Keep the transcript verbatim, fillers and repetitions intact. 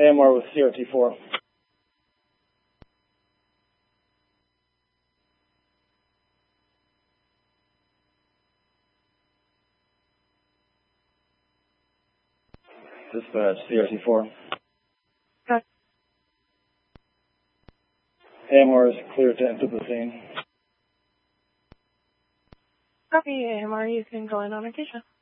A M R with C R T four. Dispatch, C R T four. Okay. A M R is clear to enter the scene. Copy, A M R. You can go in on occasion.